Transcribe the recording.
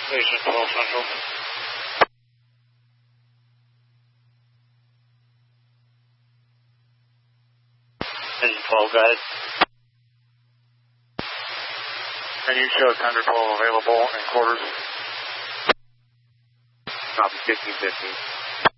Station 12 Central. Station 12, go ahead. Can you show Tender 12 available in quarters? Copy 1550.